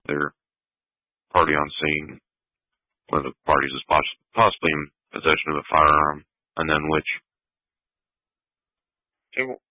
their party on scene. One of the parties is possibly in possession of a firearm, unknown which. Okay,